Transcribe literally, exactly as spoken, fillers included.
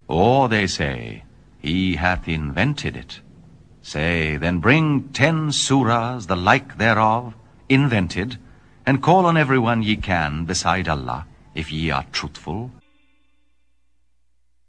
Or they say, he hath invented it. Say, then bring ten surahs, the like thereof, invented, and call on everyone ye can beside Allah, if ye are truthful.